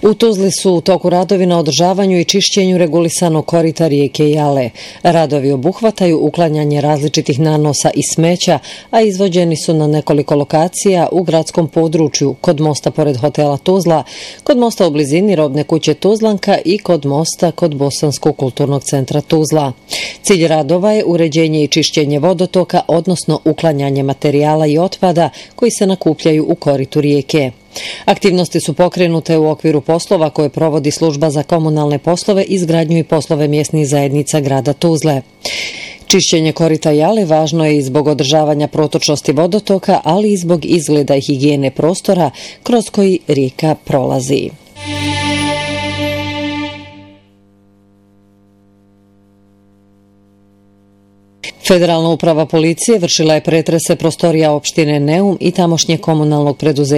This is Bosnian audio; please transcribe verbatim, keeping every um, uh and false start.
U Tuzli su u toku radovi na održavanju i čišćenju regulisanog korita rijeke Jale. Radovi obuhvataju uklanjanje različitih nanosa i smeća, a izvođeni su na nekoliko lokacija u gradskom području, kod mosta pored hotela Tuzla, kod mosta u blizini robne kuće Tuzlanka i kod mosta kod Bosanskog kulturnog centra Tuzla. Cilj radova je uređenje i čišćenje vodotoka, odnosno uklanjanje materijala i otpada koji se nakupljaju u koritu rijeke. Aktivnosti su pokrenute u okviru poslova koje provodi Služba za komunalne poslove, izgradnju i poslove mjesnih zajednica grada Tuzle. Čišćenje korita Jale važno je i zbog održavanja protočnosti vodotoka, ali i zbog izgleda i higijene prostora kroz koji rijeka prolazi. Federalna uprava policije vršila je pretrese prostorija opštine Neum i tamošnje komunalnog preduzeća